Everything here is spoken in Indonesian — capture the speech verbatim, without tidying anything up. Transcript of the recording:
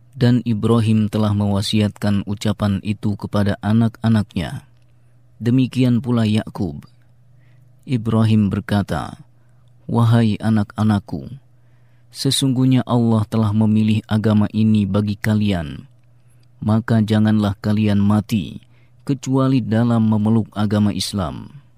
Dan Ibrahim telah mewasiatkan ucapan itu kepada anak-anaknya. Demikian pula Yakub. Ibrahim berkata, "Wahai anak-anakku, sesungguhnya Allah telah memilih agama ini bagi kalian. Maka janganlah kalian mati kecuali dalam memeluk agama Islam."